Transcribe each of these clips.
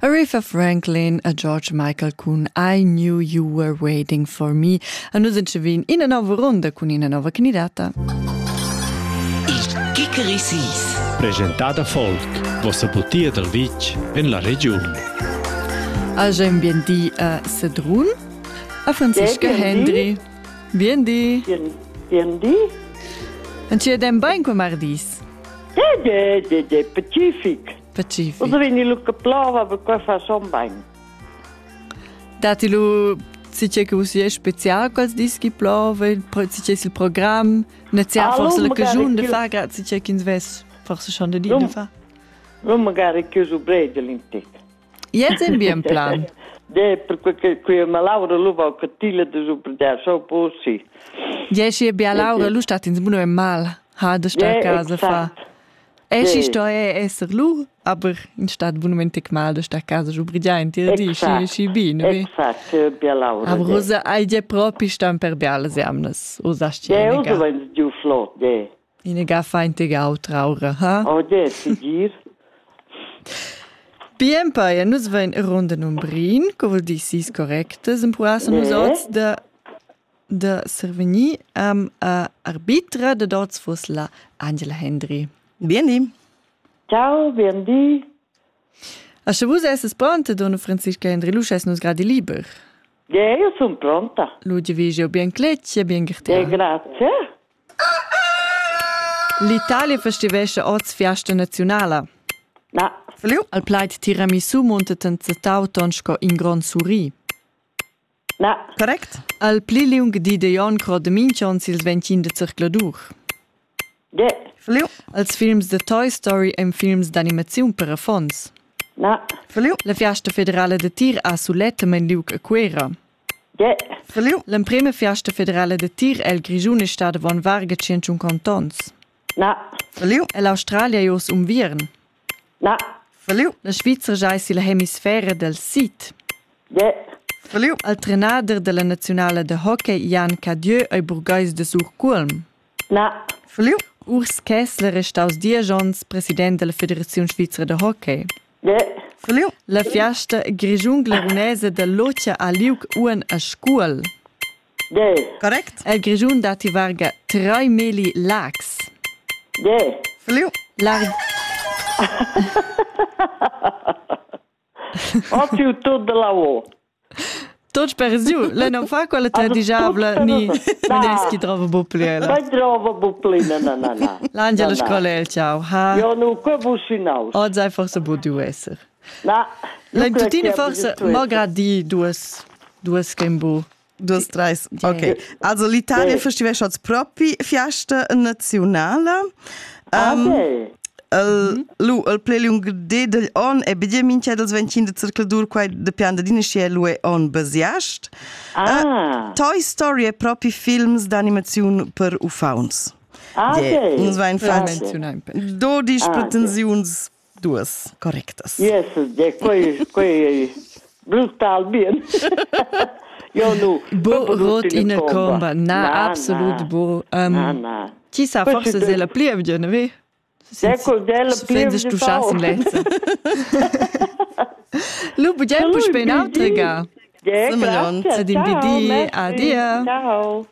Aretha Franklin a George Michael cun I Knew You Were Waiting For Me. A nus enchevin in a nova ronda cun una nova candidata. Il Chickeri Sis. Presentada Folk, vossa butia del Vitg en la regione. A j'aime bien di a Sedrun, a Francisca Hendry. Bien di. Bien di? En ci adem bain qua mardis? Pacific. Pacific. Oder wenn ich luca plova, aber qua fa son bain. Dati lu si c'è che usi è speciale quals dischi plove, si c'è il programma, nazia forse la cagiun de fa, grazie c'è che ves forse schon de di fa. Non magari che su brede l'intec. Jetzt sind wir im Plan. Perché qui ma Laura lu va catile de su brede, so possi. Jesci e bia Laura lu stat ins buno e mal, ha de sta casa fa. Esci sto esser lu, aber in stat bunomente mal de sta casa su brede in tira di sci bine. Esatto, bia Laura. Aber rosa ai je propi stan per biale semnes. Usa sci. Usa wenn du flot, In ga feinte gau traura, ha? Oh, si gir. Bien poi, nus vein ronda numbrin, co vol dir sis correctes, en proasa nus ots de serveni arbitra de dots fos la Angela Hendry. Bien di. Ciao, bien di. A se vus esses pronta, donna Francisca Hendry, lu es nus gradi liber. Io sono pronta. Lu divigio bien clecce, bien gertia. Grazie. L'Italia festivescha oz fiasta nazionala. Na. Al plait tiramisu monteten zetauton sco in Grand Suri. Na. Correct. Al pliliung di de Jon Crode Minchon sils 20 de circladur. Fliu. Als films de Toy Story e films d'animaziun per a fons. Na. Fliu. La fiasta federale de tir a Suletta men liug a Quera. Fliu. L'emprema fiasta federale de tir el Grigiun e sta de von Varga 100 cantons. Na. Fliu. El Australia jos Viern. Na. Fliu. La Svizra giaisi la hemisfera del Sit. Fliu. Al trenader de la nazionale de hockey Jan Cadieux e Burgais de Surculm. Na. Fliu. Urs Kessler est aus Diejons president de la Federazione Svizzera de Hockey. Fliu. La fiasta Grigiun Glarunese de Locia a liug uen a scuol. Correct. El Grigiun dati varga 3 meli lax. Fliu. Ottimo tutto lavoro. Tots per giù, lei non fa quella tradigiabla ni neschi trova bupliela. Vai trova buplina, na. L'Angela Scolel, ciao. Ha. Io non qua businaus. Oggi hai forse budu esser. Na. La tutina forse magra di duas kembu. Duas, treis. Ok. Also l'Italia festivescha als propi fiesta nazionala. Il pleliung del on e bedia mincha dels 20 de circladur quai de pian de dinastia lui on basiast. Toy Story e propi films d'animaziun per ufauns. Uns va infatti 12 pretensiuns duas correctas. Yes, quei brutal bien. Io nu. Bo rot in a comba. Na, absolut bo. Na. Chi sa forse se la plievgia, ne ve? Ecco, della plievgia. Se tu chas in lenza. Lu budem pu spen autrega. Grazie. Adim bidi, adia. Ciao.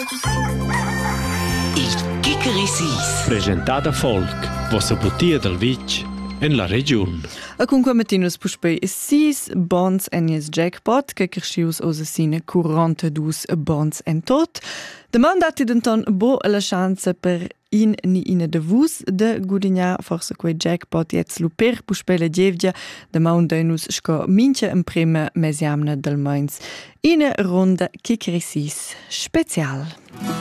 Il Chickeri Sis. Presentada Folk, vossa butia del Vitg en la regione. A cunque matinus puspei 6 bons enies jackpot che crescius osa sine 42 bons en tot. Demandati denton bo la chance per ni de vus de gudigna forse quei jackpot jetzt luper puspei la dievgia de maundenus sco minche en prima mesiamna del Mainz. Ina ronda Chickeri Sis special.